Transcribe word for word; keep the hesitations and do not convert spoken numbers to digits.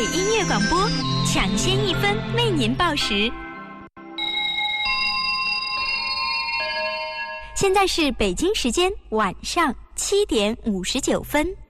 音乐广播，抢先一分为您报时。现在是北京时间晚上七点五十九分。